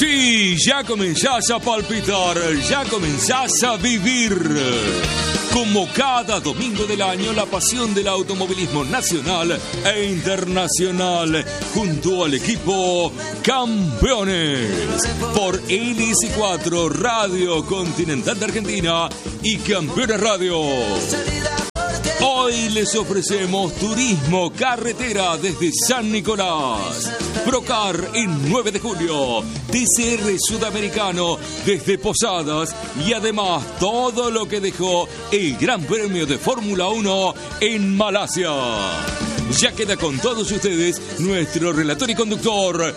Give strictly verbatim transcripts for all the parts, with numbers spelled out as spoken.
Sí, ya comenzás a palpitar, ya comenzás a vivir. Como cada domingo del año, la pasión del automovilismo nacional e internacional, junto al equipo Campeones, por Hélice cuatro, Radio Continental de Argentina y Campeones Radio. Hoy les ofrecemos turismo carretera desde San Nicolás, Procar en nueve de julio, T C R Sudamericano desde Posadas y además todo lo que dejó el Gran Premio de Fórmula uno en Malasia. Ya queda con todos ustedes nuestro relator y conductor,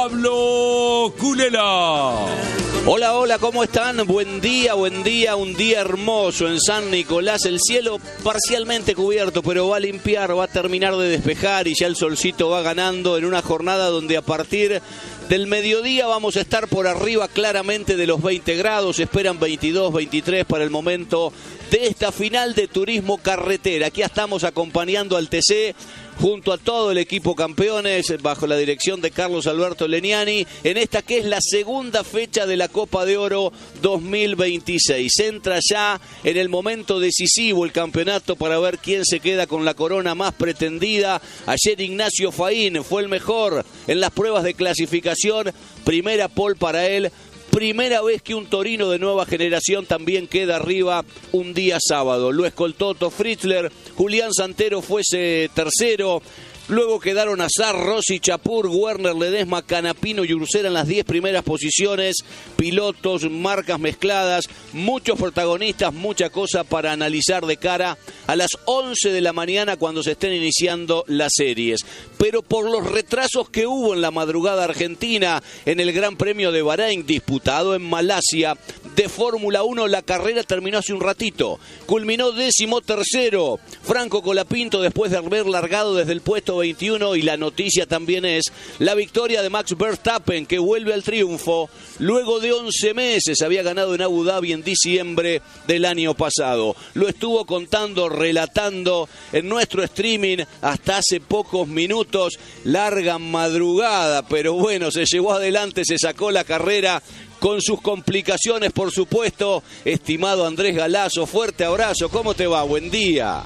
Pablo Culela. Hola, hola, ¿cómo están? Buen día, buen día, un día hermoso en San Nicolás. El cielo parcialmente cubierto, pero va a limpiar, va a terminar de despejar y ya el solcito va ganando en una jornada donde a partir del mediodía vamos a estar por arriba claramente de los veinte grados. Esperan veintidós, veintitrés para el momento de esta final de turismo carretera. Aquí estamos acompañando al T C junto a todo el equipo Campeones, bajo la dirección de Carlos Alberto Leniani, en esta que es la segunda fecha de la Copa de Oro dos mil veintiséis. Entra ya en el momento decisivo el campeonato para ver quién se queda con la corona más pretendida. Ayer Ignacio Faín fue el mejor en las pruebas de clasificación, primera pole para él. Primera vez que un torino de nueva generación también queda arriba un día sábado. Lo escoltó Otto Fritzler, Julián Santero fuese tercero. Luego quedaron Azar, Rossi, Chapur, Werner, Ledesma, Canapino y Ursera en las diez primeras posiciones. Pilotos, marcas mezcladas, muchos protagonistas, mucha cosa para analizar de cara a las once de la mañana cuando se estén iniciando las series. Pero por los retrasos que hubo en la madrugada argentina en el Gran Premio de Bahrein, disputado en Malasia, de Fórmula uno, la carrera terminó hace un ratito. Culminó décimo tercero Franco Colapinto después de haber largado desde el puesto veintiuno, y la noticia también es la victoria de Max Verstappen, que vuelve al triunfo luego de once meses. Había ganado en Abu Dhabi en diciembre del año pasado. Lo estuvo contando, relatando en nuestro streaming hasta hace pocos minutos. Larga madrugada, pero bueno, se llevó adelante, se sacó la carrera con sus complicaciones, por supuesto. Estimado Andrés Galazo, fuerte abrazo, ¿cómo te va? Buen día.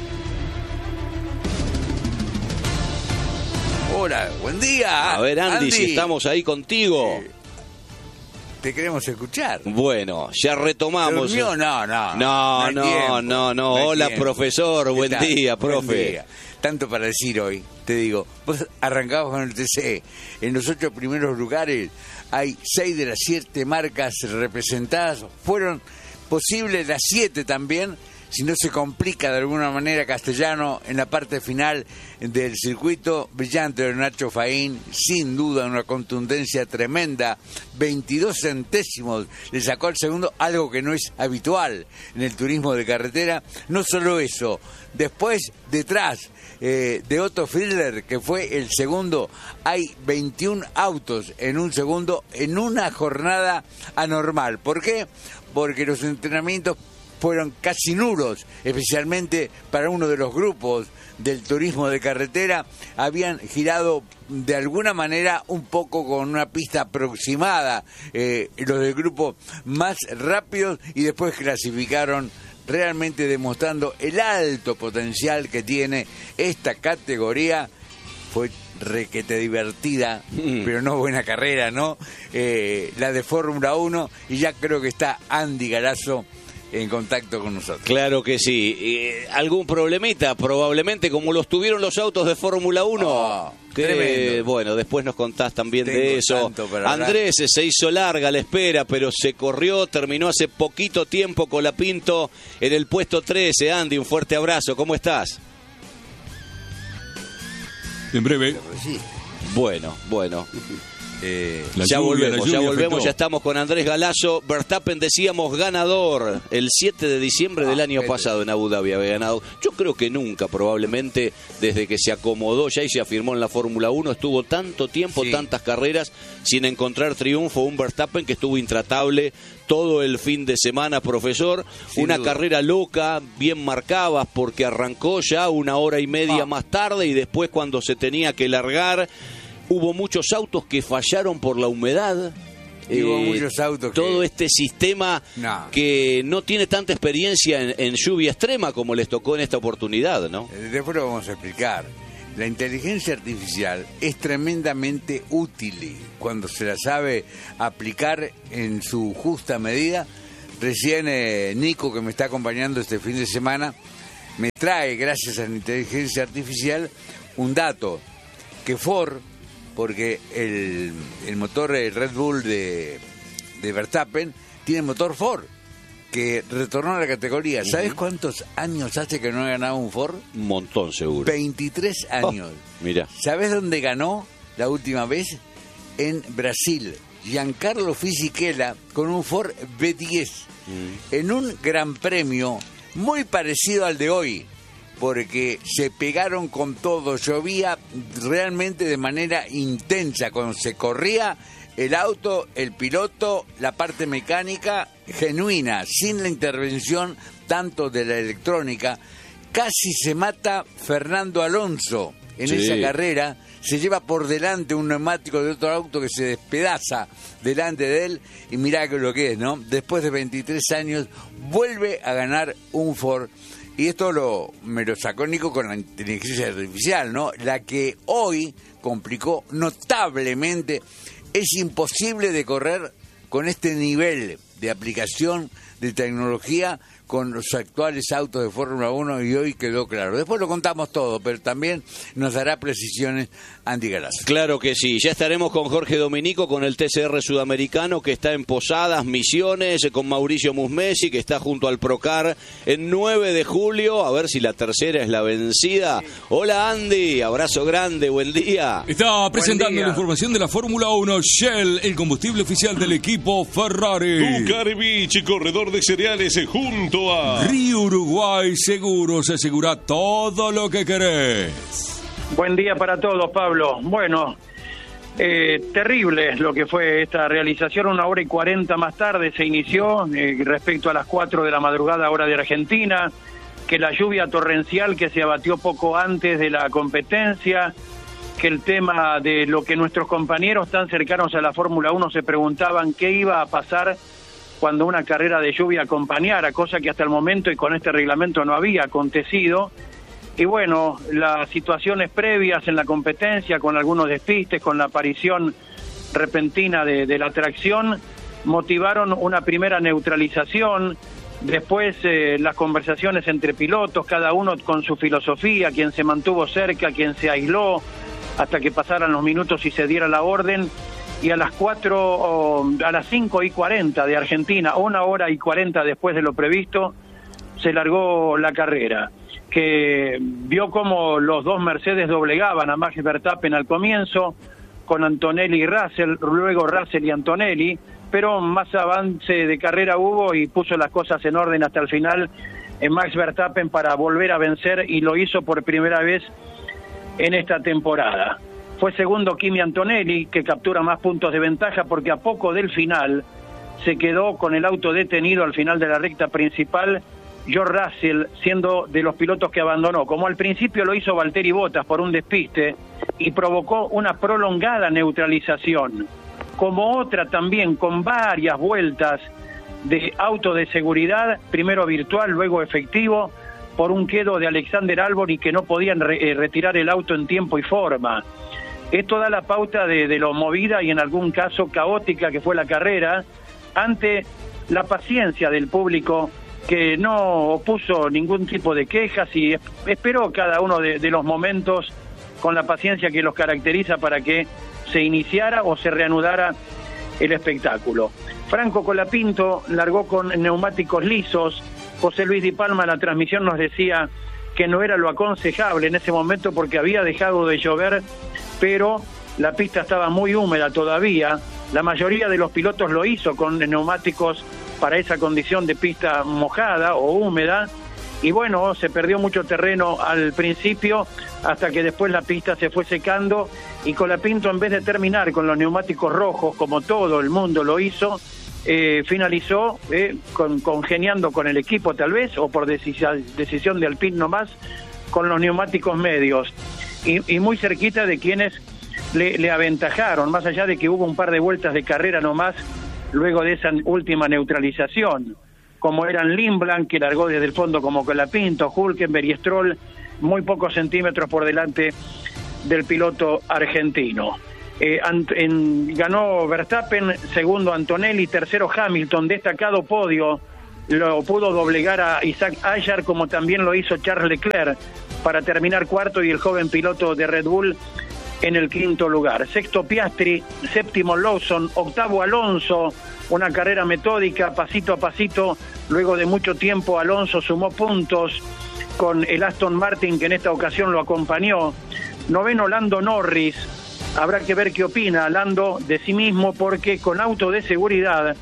Hola, buen día. A ver, Andy, Andy, si estamos ahí contigo. Eh, te queremos escuchar. Bueno, ya retomamos. ¿Durmió? No, no. No, no, no, tiempo, no, no. hay Hola, tiempo. profesor. Buen tal? día, profe. Buen día. Tanto para decir hoy, te digo. Vos arrancabas con el T C. En los ocho primeros lugares hay seis de las siete marcas representadas. Fueron posibles las siete también, si no se complica de alguna manera Castellano en la parte final del circuito. Brillante de Nacho Faín, sin duda una contundencia tremenda. veintidós centésimos le sacó al segundo, algo que no es habitual en el turismo de carretera. No solo eso, después detrás eh, de Otto Fritzler, que fue el segundo, hay veintiún autos en un segundo en una jornada anormal. ¿Por qué? Porque los entrenamientos fueron casi nulos, especialmente para uno de los grupos del turismo de carretera. Habían girado de alguna manera un poco con una pista aproximada, eh, los del grupo más rápidos, y después clasificaron realmente demostrando el alto potencial que tiene esta categoría. Fue requete divertida, mm. pero no buena carrera, ¿no? Eh, la de Fórmula uno, y ya creo que está Andy Galazo en contacto con nosotros. Claro que sí. Eh, ¿Algún problemita? Probablemente, como los tuvieron los autos de Fórmula uno. Oh, que, tremendo. Bueno, después nos contás también Tengo de eso. Andrés, se hizo larga la espera, pero se corrió, terminó hace poquito tiempo Colapinto en el puesto trece. Andy, un fuerte abrazo, ¿cómo estás? En breve. Bueno, bueno. Eh, ya lluvia, volvemos, ya volvemos, afectó. Ya estamos con Andrés Galazo. Verstappen, decíamos, ganador el siete de diciembre ah, del año pasado en Abu Dhabi había ganado. Yo creo que nunca, probablemente, desde que se acomodó ya y se afirmó en la Fórmula uno, estuvo tanto tiempo, sí. tantas carreras, sin encontrar triunfo. Un Verstappen que estuvo intratable todo el fin de semana, profesor. Sin Una duda. Carrera loca, bien marcabas, porque arrancó ya una hora y media ah. más tarde, y después cuando se tenía que largar, hubo muchos autos que fallaron por la humedad. Y hubo muchos autos que... todo este sistema no. que no tiene tanta experiencia en, en lluvia extrema como les tocó en esta oportunidad, ¿no? Después lo vamos a explicar. La inteligencia artificial es tremendamente útil cuando se la sabe aplicar en su justa medida. Recién eh, Nico, que me está acompañando este fin de semana, me trae, gracias a la inteligencia artificial, un dato, que Ford, porque el, el motor Red Bull de, de Verstappen tiene motor Ford, que retornó a la categoría. ¿Sabes cuántos años hace que no ha ganado un Ford? Un montón, seguro. veintitrés años. Oh, mira. ¿Sabes dónde ganó la última vez? En Brasil. Giancarlo Fisichella con un Ford B diez. Mm. En un gran premio muy parecido al de hoy, porque se pegaron con todo. Llovía realmente de manera intensa. Cuando se corría el auto, el piloto, la parte mecánica genuina, sin la intervención tanto de la electrónica. Casi se mata Fernando Alonso en sí. esa carrera. Se lleva por delante un neumático de otro auto que se despedaza delante de él, y mirá que lo que es, ¿no? Después de veintitrés años vuelve a ganar un Ford. Y esto lo, me lo sacó Nico con la inteligencia artificial, ¿no? La que hoy complicó notablemente. Es imposible de correr con este nivel de aplicación de tecnología con los actuales autos de Fórmula uno, y hoy quedó claro. Después lo contamos todo, pero también nos dará precisiones Andy Galazo. Claro que sí. Ya estaremos con Jorge Dominico, con el T C R sudamericano, que está en Posadas, Misiones, con Mauricio Musmesi, que está junto al Procar en nueve de julio. A ver si la tercera es la vencida. Hola Andy, abrazo grande, buen día. Está presentando día. La información de la Fórmula uno. Shell, el combustible oficial del equipo Ferrari. Tucarevich, corredor de cereales, junto a Río Uruguay Seguros, asegura todo lo que querés. Buen día para todos, Pablo. Bueno, eh, terrible lo que fue esta realización. Una hora y cuarenta más tarde se inició, eh, respecto a las cuatro de la madrugada, hora de Argentina, que la lluvia torrencial que se abatió poco antes de la competencia, que el tema de lo que nuestros compañeros tan cercanos a la Fórmula uno se preguntaban qué iba a pasar cuando una carrera de lluvia acompañara, cosa que hasta el momento y con este reglamento no había acontecido. Y bueno, las situaciones previas en la competencia, con algunos despistes, con la aparición repentina de, de la tracción, motivaron una primera neutralización. Después eh, las conversaciones entre pilotos, cada uno con su filosofía, quien se mantuvo cerca, quien se aisló, hasta que pasaran los minutos y se diera la orden. Y a las cuatro, oh, a las cinco y cuarenta de Argentina, una hora y cuarenta después de lo previsto, se largó la carrera, que vio como los dos Mercedes doblegaban a Max Verstappen al comienzo, con Antonelli y Russell, luego Russell y Antonelli, pero más avance de carrera hubo y puso las cosas en orden hasta el final en Max Verstappen para volver a vencer, y lo hizo por primera vez en esta temporada. Fue segundo Kimi Antonelli, que captura más puntos de ventaja porque a poco del final se quedó con el auto detenido al final de la recta principal George Russell, siendo de los pilotos que abandonó, como al principio lo hizo Valtteri Bottas por un despiste, y provocó una prolongada neutralización, como otra también con varias vueltas de auto de seguridad, primero virtual, luego efectivo, por un quedo de Alexander Albon, y que no podían re- retirar el auto en tiempo y forma. Esto da la pauta de, de lo movida y en algún caso caótica que fue la carrera, ante la paciencia del público, que no opuso ningún tipo de quejas y esperó cada uno de, de los momentos con la paciencia que los caracteriza para que se iniciara o se reanudara el espectáculo. Franco Colapinto largó con neumáticos lisos. José Luis Di Palma en la transmisión nos decía que no era lo aconsejable en ese momento porque había dejado de llover, pero la pista estaba muy húmeda todavía. La mayoría de los pilotos lo hizo con neumáticos para esa condición de pista mojada o húmeda, y bueno, se perdió mucho terreno al principio hasta que después la pista se fue secando, y Colapinto, en vez de terminar con los neumáticos rojos como todo el mundo lo hizo, eh, finalizó eh, con, congeniando con el equipo tal vez, o por decisión, decisión de Alpine nomás, con los neumáticos medios, y, y muy cerquita de quienes le, le aventajaron, más allá de que hubo un par de vueltas de carrera nomás luego de esa última neutralización, como eran Lindblad, que largó desde el fondo como Colapinto, Hülkenberg y Stroll, muy pocos centímetros por delante del piloto argentino. Eh, en, ganó Verstappen, segundo Antonelli, tercero Hamilton, destacado podio, lo pudo doblegar a Isaac Ayar, como también lo hizo Charles Leclerc, para terminar cuarto, y el joven piloto de Red Bull en el quinto lugar. Sexto Piastri, séptimo Lawson, octavo Alonso, una carrera metódica, pasito a pasito, luego de mucho tiempo Alonso sumó puntos con el Aston Martin, que en esta ocasión lo acompañó. Noveno Lando Norris, habrá que ver qué opina Lando de sí mismo, porque con auto de seguridad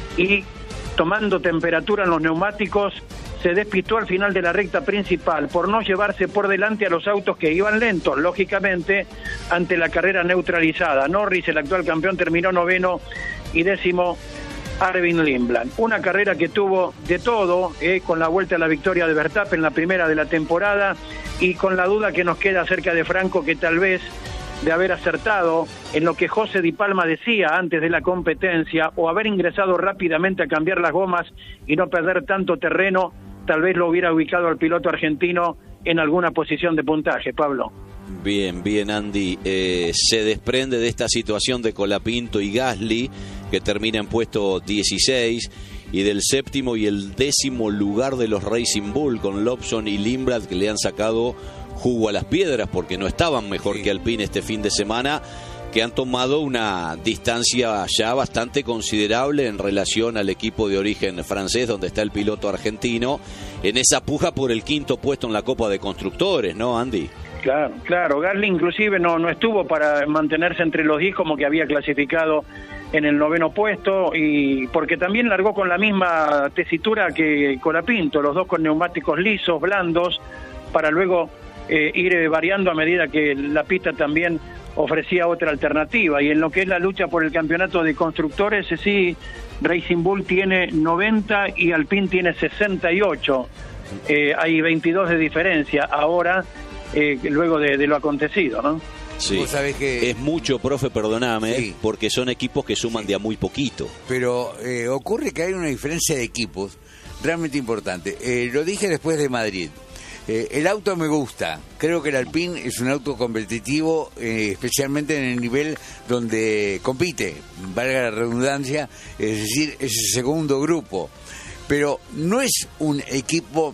y tomando temperatura en los neumáticos, se despistó al final de la recta principal por no llevarse por delante a los autos que iban lentos, lógicamente, ante la carrera neutralizada. Norris, el actual campeón, terminó noveno, y décimo Arvin Lindblad. Una carrera que tuvo de todo, eh, con la vuelta a la victoria de Verstappen, la primera de la temporada, y con la duda que nos queda acerca de Franco, que tal vez, de haber acertado en lo que José Di Palma decía antes de la competencia, o haber ingresado rápidamente a cambiar las gomas y no perder tanto terreno, tal vez lo hubiera ubicado al piloto argentino en alguna posición de puntaje, Pablo. Bien, bien, Andy. Eh, se desprende de esta situación de Colapinto y Gasly, que termina en puesto dieciséis, y del séptimo y el décimo lugar de los Racing Bull, con Lawson y Lindblad, que le han sacado jugo a las piedras porque no estaban mejor sí. que Alpine este fin de semana, que han tomado una distancia ya bastante considerable en relación al equipo de origen francés, donde está el piloto argentino, en esa puja por el quinto puesto en la Copa de Constructores, ¿no, Andy? Claro, claro. Gasly inclusive no, no estuvo para mantenerse entre los diez, como que había clasificado en el noveno puesto, y porque también largó con la misma tesitura que Colapinto, los dos con neumáticos lisos, blandos, para luego eh, ir variando a medida que la pista también ofrecía otra alternativa. Y en lo que es la lucha por el campeonato de constructores, sí, Racing Bull tiene noventa y Alpine tiene sesenta y ocho. Eh, hay veintidós de diferencia ahora, eh, luego de, de lo acontecido, ¿no? Sí, ¿Vos sabés que... es mucho, profe, perdóname, sí. porque son equipos que suman sí. de a muy poquito. Pero eh, ocurre que hay una diferencia de equipos realmente importante. Eh, lo dije después de Madrid. Eh, el auto me gusta, creo que el Alpine es un auto competitivo, eh, especialmente en el nivel donde compite, valga la redundancia, es decir, ese segundo grupo. Pero no es un equipo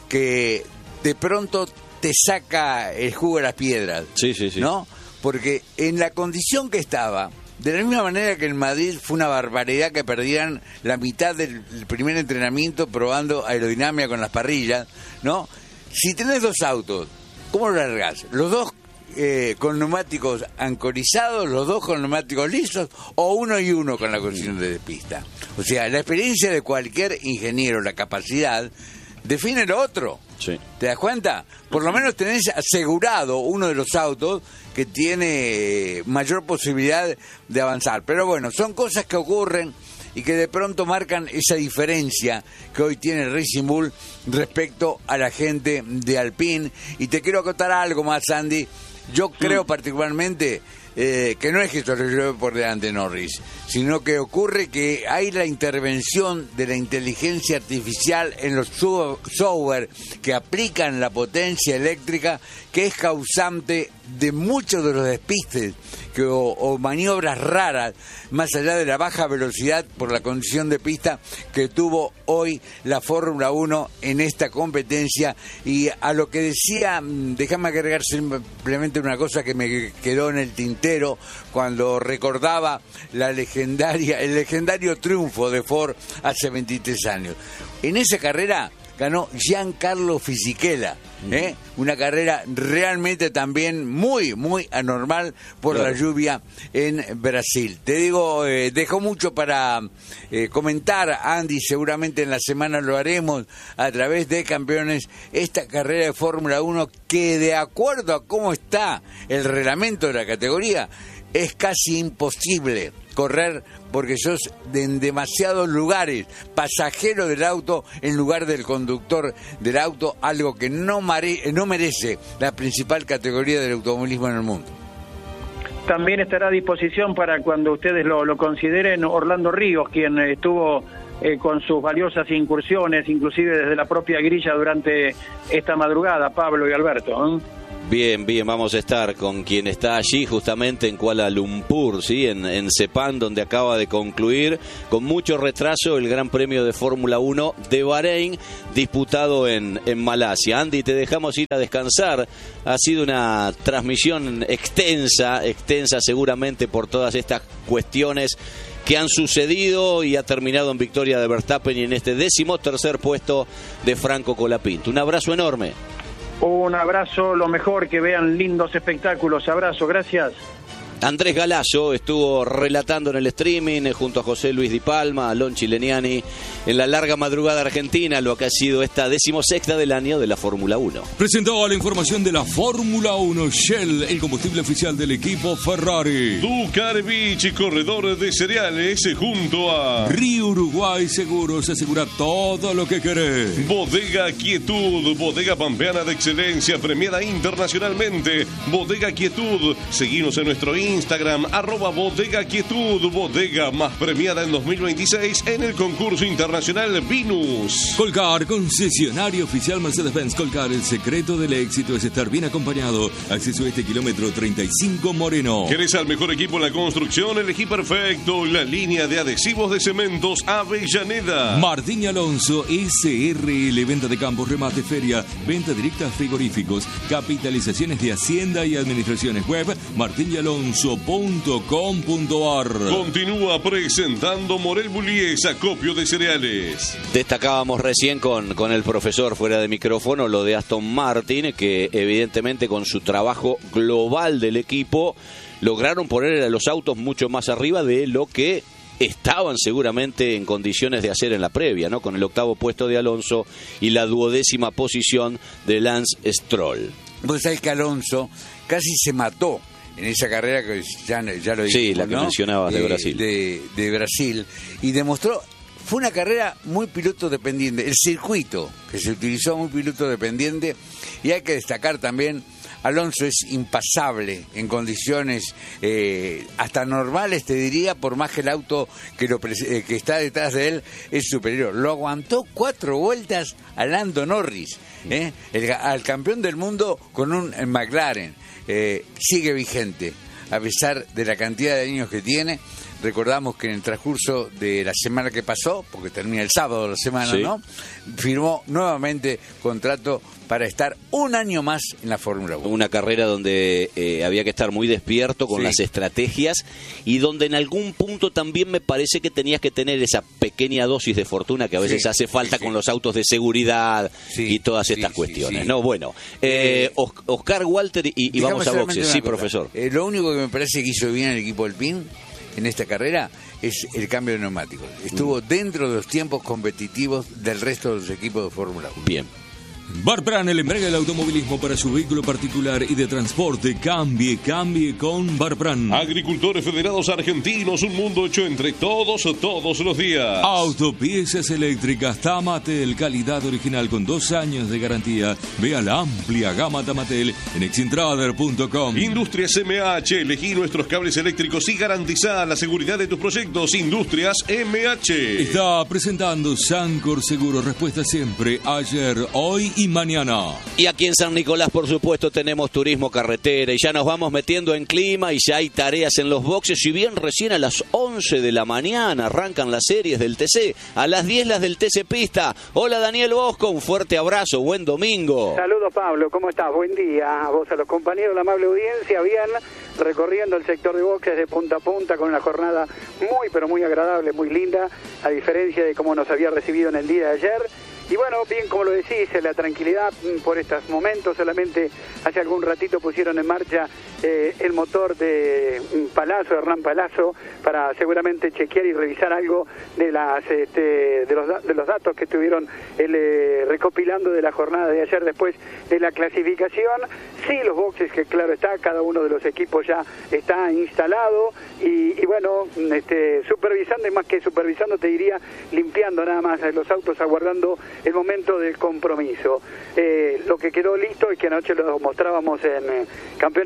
que de pronto te saca el jugo de las piedras, sí, sí, sí. ¿no? Porque en la condición que estaba, de la misma manera que en Madrid fue una barbaridad que perdieran la mitad del primer entrenamiento probando aerodinámica con las parrillas, ¿no? Si tenés dos autos, ¿cómo lo largás? ¿Los dos eh, con neumáticos ancorizados, los dos con neumáticos lisos, o uno y uno con la condición de pista? O sea, la experiencia de cualquier ingeniero, la capacidad, define lo otro. Sí. ¿Te das cuenta? Por lo menos tenés asegurado uno de los autos que tiene mayor posibilidad de avanzar. Pero bueno, son cosas que ocurren y que de pronto marcan esa diferencia que hoy tiene el Racing Bull respecto a la gente de Alpine. Y te quiero acotar algo más, Andy. Yo creo mm. particularmente eh, que no es que esto lo lleve por delante Norris, sino que ocurre que hay la intervención de la inteligencia artificial en los software que aplican la potencia eléctrica, que es causante de muchos de los despistes que, o, o maniobras raras, más allá de la baja velocidad por la condición de pista que tuvo hoy la Fórmula uno en esta competencia. Y a lo que decía, déjame agregar simplemente una cosa que me quedó en el tintero cuando recordaba la legendaria, el legendario triunfo de Ford hace veintitrés años. En esa carrera ganó Giancarlo Fisichella, ¿eh? Una carrera realmente también muy, muy anormal por claro. la lluvia en Brasil. Te digo, eh, dejó mucho para eh, comentar, Andy, seguramente en la semana lo haremos a través de Campeones, esta carrera de Fórmula uno que, de acuerdo a cómo está el reglamento de la categoría, es casi imposible correr porque sos de, en demasiados lugares pasajero del auto en lugar del conductor del auto, algo que no, mare, no merece la principal categoría del automovilismo en el mundo. también estará a disposición para cuando ustedes lo, lo consideren Orlando Ríos, quien estuvo eh, con sus valiosas incursiones, inclusive desde la propia grilla durante esta madrugada, Pablo y Alberto, ¿eh? Bien, bien, vamos a estar con quien está allí justamente en Kuala Lumpur, ¿sí? en, en Sepang, donde acaba de concluir con mucho retraso el Gran Premio de Fórmula uno de Bahrein, disputado en, en Malasia. Andy, te dejamos ir a descansar. Ha sido una transmisión extensa, extensa seguramente por todas estas cuestiones que han sucedido, y ha terminado en victoria de Verstappen y en este décimo tercer puesto de Franco Colapinto. Un abrazo enorme. Un abrazo, lo mejor, que vean lindos espectáculos. Abrazo, gracias. Andrés Galazo estuvo relatando en el streaming junto a José Luis Di Palma, a Lon Chileniani, en la larga madrugada argentina, lo que ha sido esta decimosexta del año de la Fórmula uno. Presentó la información de la Fórmula uno. Shell, el combustible oficial del equipo Ferrari. Ducar Beach, corredor de cereales, junto a Río Uruguay Seguros, asegura todo lo que querés. Bodega Quietud, bodega pampeana de excelencia, premiada internacionalmente. Bodega Quietud, seguimos en nuestro Instagram, arroba Bodega Quietud, bodega más premiada en dos mil veintiséis en el concurso internacional Vinus. Colcar, concesionario oficial Mercedes-Benz. Colcar, el secreto del éxito es estar bien acompañado. Acceso a este kilómetro treinta y cinco Moreno. ¿Querés al mejor equipo en la construcción? Elegí perfecto la línea de adhesivos de cementos Avellaneda. Martín y Alonso, S R L, venta de campos, remate, feria, venta directa a frigoríficos, capitalizaciones de Hacienda y administraciones. Web martín y alonso punto com punto ar. Continúa presentando Morel Bullies, acopio de cereales. Destacábamos recién con, con el profesor fuera de micrófono lo de Aston Martin, que evidentemente con su trabajo global del equipo lograron poner a los autos mucho más arriba de lo que estaban seguramente en condiciones de hacer en la previa, ¿no? Con el octavo puesto de Alonso y la duodécima posición de Lance Stroll. Vos sabés que Alonso casi se mató en esa carrera que ya, ya lo dijimos, sí, la que ¿no? mencionabas de eh, Brasil. De, de Brasil. Y demostró, fue una carrera muy piloto dependiente. El circuito que se utilizó muy piloto dependiente. Y hay que destacar también, Alonso es impasable en condiciones eh, hasta normales, te diría, por más que el auto que, lo, eh, que está detrás de él es superior. Lo aguantó cuatro vueltas a Lando Norris, ¿eh? el, al campeón del mundo con un McLaren. Eh, sigue vigente, a pesar de la cantidad de años que tiene. Recordamos que en el transcurso de la semana que pasó, porque termina el sábado la semana, sí, ¿no? Firmó nuevamente contrato para estar un año más en la Fórmula uno. Una carrera donde eh, había que estar muy despierto con sí. las estrategias, y donde en algún punto también me parece que tenías que tener esa pequeña dosis de fortuna que a veces sí, hace falta sí, con sí. los autos de seguridad sí, y todas estas sí, cuestiones. Sí, sí. No, bueno, eh, eh, Oscar Walter y, y vamos a boxes. Sí, cosa. profesor. Eh, lo único que me parece que hizo bien el equipo Alpine en esta carrera es el cambio de neumáticos. Estuvo dentro de los tiempos competitivos del resto de los equipos de Fórmula uno. Bien. Barpran, el embrague del automovilismo para su vehículo particular y de transporte. Cambie, cambie con Barpran. Agricultores Federados Argentinos, un mundo hecho entre todos, todos los días. Autopiezas eléctricas Tamatel, calidad original con dos años de garantía. Vea la amplia gama Tamatel en exintrader punto com. Industrias M H, elegí nuestros cables eléctricos y garantiza la seguridad de tus proyectos. Industrias M H. Está presentando Sancor Seguro, respuesta siempre, ayer, hoy y mañana. Y aquí en San Nicolás, por supuesto, tenemos turismo carretera, y ya nos vamos metiendo en clima y ya hay tareas en los boxes. Si bien recién a las once de la mañana arrancan las series del T C, a las diez las del T C Pista. Hola Daniel Bosco, un fuerte abrazo, buen domingo. Saludos Pablo, ¿cómo estás? Buen día a vos, a los compañeros, la amable audiencia. Bien, recorriendo el sector de boxes de punta a punta con una jornada muy pero muy agradable, muy linda, a diferencia de cómo nos había recibido en el día de ayer. Y bueno, bien como lo decís, la tranquilidad por estos momentos. Solamente hace algún ratito pusieron en marcha eh, el motor de Palazzo, Hernán Palazzo, para seguramente chequear y revisar algo de las este, de los de los datos que estuvieron el, eh, recopilando de la jornada de ayer después de la clasificación. Sí, los boxes, que claro está, cada uno de los equipos ya está instalado y, y bueno, este, supervisando, y más que supervisando te diría, limpiando nada más los autos, aguardando el momento del compromiso. Eh, lo que quedó listo y que anoche lo mostrábamos en eh, Campeones Clasificados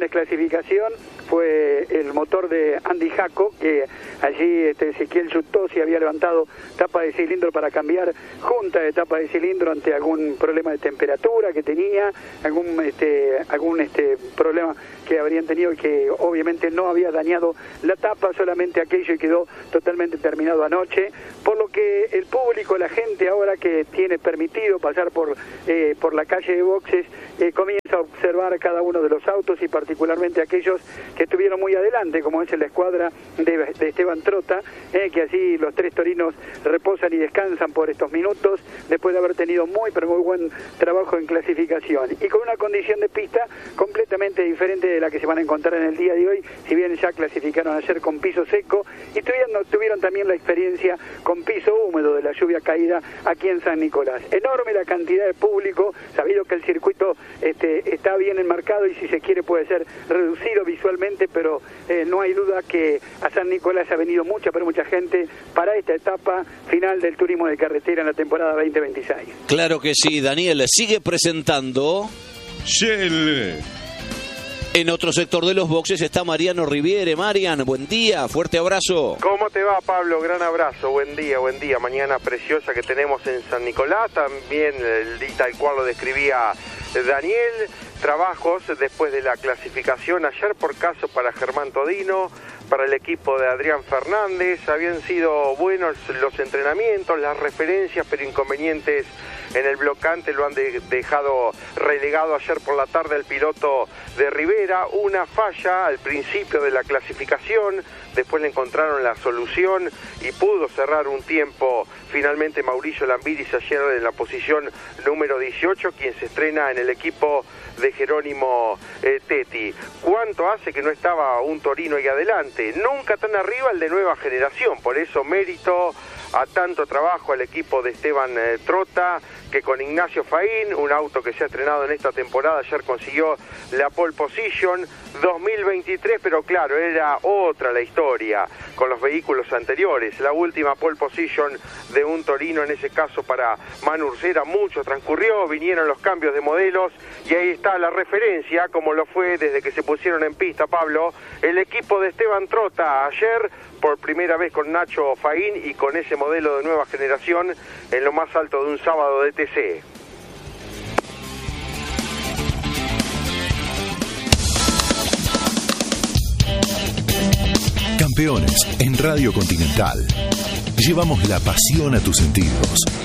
clasificación fue el motor de Andy Jaco, que allí este, Ezequiel Yutosi había levantado tapa de cilindro para cambiar junta de tapa de cilindro ante algún problema de temperatura que tenía, algún este, algún este problema que habrían tenido y que obviamente no había dañado la tapa, solamente aquello, y quedó totalmente terminado anoche, por lo que el público, la gente ahora que tiene permitido pasar por eh, por la calle de boxes, eh, comienza a observar cada uno de los autos y particularmente aquellos que estuvieron muy adelante, como es la escuadra de, de Esteban Trota, eh, que así los tres torinos reposan y descansan por estos minutos después de haber tenido muy pero muy buen trabajo en clasificación y con una condición de pista completamente diferente de la que se van a encontrar en el día de hoy, si bien ya clasificaron ayer con piso seco y tuvieron, tuvieron también la experiencia con piso húmedo de la lluvia caída aquí en San Nicolás. Enorme la cantidad de público, sabido que el circuito este, está bien enmarcado y si se quiere puede ser reducido visualmente, pero eh, no hay duda que a San Nicolás ha venido mucha, pero mucha gente para esta etapa final del turismo de carretera en la temporada veinte veintiséis. Claro que sí, Daniel, sigue presentando... Shell. En otro sector de los boxes está Mariano Riviere. Marian, buen día, fuerte abrazo. ¿Cómo te va, Pablo? Gran abrazo, buen día, buen día. Mañana preciosa que tenemos en San Nicolás, también el día tal cual lo describía Daniel. Trabajos después de la clasificación ayer por caso para Germán Todino, para el equipo de Adrián Fernández. Habían sido buenos los entrenamientos, las referencias, pero inconvenientes en el blocante lo han de, dejado relegado ayer por la tarde el piloto de Rivera. Una falla al principio de la clasificación, después le encontraron la solución y pudo cerrar un tiempo finalmente Mauricio Lambiris ayer en la posición número dieciocho, quien se estrena en el equipo de Jerónimo eh, Tetti. ¿Cuánto hace que no estaba un Torino ahí adelante? Nunca tan arriba el de nueva generación, por eso mérito a tanto trabajo al equipo de Esteban eh, Trota, que con Ignacio Faín, un auto que se ha estrenado en esta temporada, ayer consiguió la pole position. Dos mil veintitrés, pero claro, era otra la historia con los vehículos anteriores. La última pole position de un Torino, en ese caso para Manu Ursera, mucho transcurrió, vinieron los cambios de modelos y ahí está la referencia, como lo fue desde que se pusieron en pista, Pablo, el equipo de Esteban Trota ayer, por primera vez con Nacho Faín y con ese modelo de nueva generación en lo más alto de un sábado de T C. Campeones en Radio Continental. Llevamos la pasión a tus sentidos.